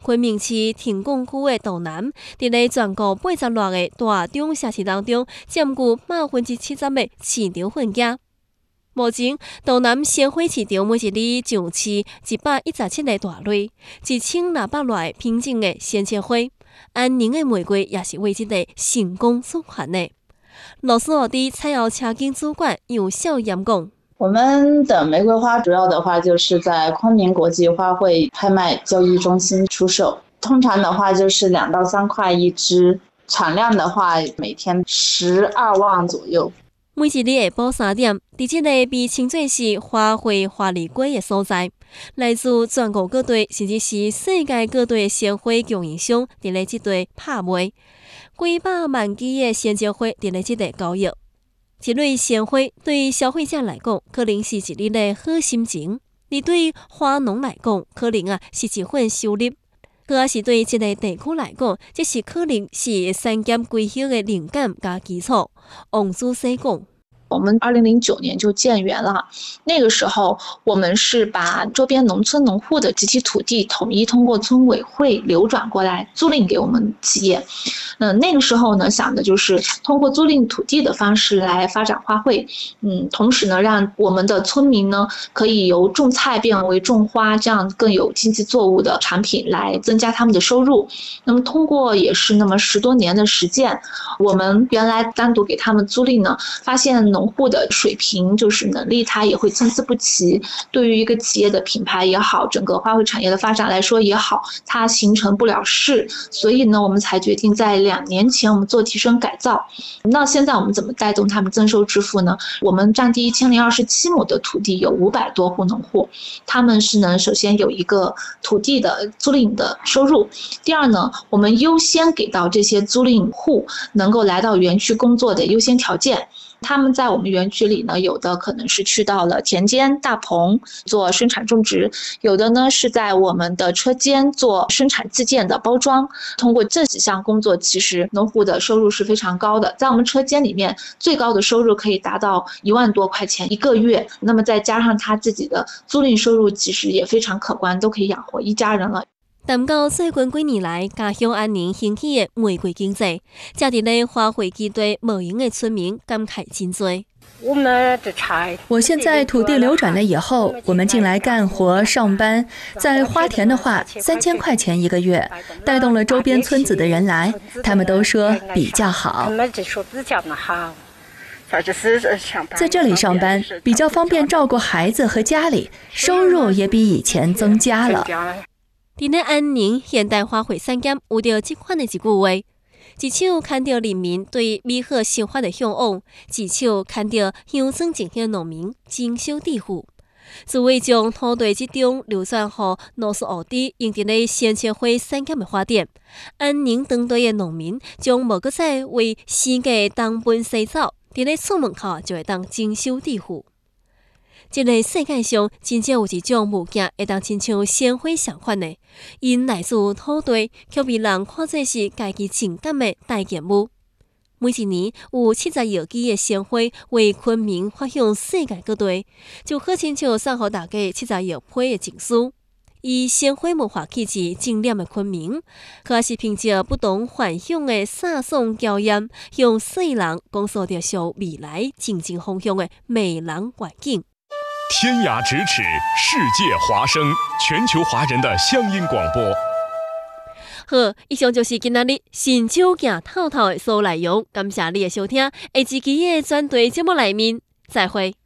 昆明市田港区的道南，伫咧全国80多个大中城市当中，占据70%的市场份额。目前，道南鲜花市场每一日上市117个大类，1600多品种的鲜切花。安宁的玫瑰也是为这个成功所选的。罗斯奥的采药车间主管杨晓妍讲。 我们的玫瑰花主要的话就是在昆明国际花卉拍卖交易中心出售，通常的话就是2到3块一支，产量的话每天12万左右。 每一日下晡3点，伫这个被称作是花卉花丽馆的所在，来自全国各地甚至是世界各地的鲜花供应商伫咧这地拍卖，几百万支的鲜切花伫咧这地交易。一类鲜花对消费者来讲，可能是一日的好心情；而对花农来讲，可能是一份收入；或是对这个地区来讲，这是可能是产业规划的灵感加基础。王主席讲。 我们2009年就建园了，那个时候我们是把周边农村农户的集体土地统一通过村委会流转过来租赁给我们企业。那个时候呢，想的就是通过租赁土地的方式来发展花卉，同时呢，让我们的村民呢可以由种菜变为种花，这样更有经济作物的产品来增加他们的收入。那么通过也是那么10多年的实践，我们原来单独给他们租赁呢，发现农户的水平就是能力，它也会参差不齐。对于一个企业的品牌也好，整个花卉产业的发展来说也好，它形成不了势。所以呢，我们才决定在2年前我们做提升改造。那现在我们怎么带动他们增收致富呢？我们占地1027亩的土地，有500多户农户，他们是能首先有一个土地的租赁的收入。第二呢，我们优先给到这些租赁户能够来到园区工作的优先条件。他们在我们园区里呢，有的可能是去到了田间大棚做生产种植，有的呢是在我们的车间做生产自建的包装。通过这几项工作，其实农户的收入是非常高的。在我们车间里面，最高的收入可以达到1万多块钱一个月，那么再加上他自己的租赁收入，其实也非常可观，都可以养活一家人了。 谈到最近几年来家乡安宁兴起的玫瑰经济，这伫咧花卉基地无闲的村民感慨真多。 我现在土地流转了以后，我们进来干活上班，在花田的话3000块钱一个月，带动了周边村子的人来，他们都说比较好。在这里上班比较方便照顾孩子和家里，收入也比以前增加了。 伫咧安宁现代花卉产业有着这款的一句话：一手看到人民对美好生活的向往，一手看到乡村前线农民增收致富。自为将土地这种流转予罗斯奥地用伫咧鲜切花产业的发展，安宁当地的农民将无搁再为生计东奔西走，伫咧厝门口就会当增收致富。这个世界上真正有一种物件会当亲像鲜花相款的，因来自土地，却被人看作是家己情感的代言物。每一年有70亿支的鲜花为昆明发向世界各地，就好亲像送予大家70亿花的情书。以鲜花文化气质浸染的昆明，可是凭借不同幻想的洒爽娇艳，向世人讲述着向未来前进方向的美人愿景。 天涯咫尺，世界华声，全球华人的乡音广播。 好，以上就是今仔日新手行透透的所有内容，感谢你的收听，下一期的专题节目内面再会。